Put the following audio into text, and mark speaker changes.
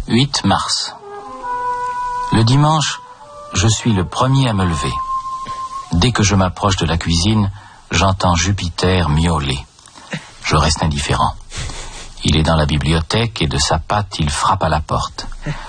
Speaker 1: 8 mars. Le dimanche, je suis le premier à me lever. Dès que je m'approche de la cuisine, j'entends Jupiter miauler. Je reste indifférent. Il est dans la bibliothèque et de sa patte, il frappe à la porte.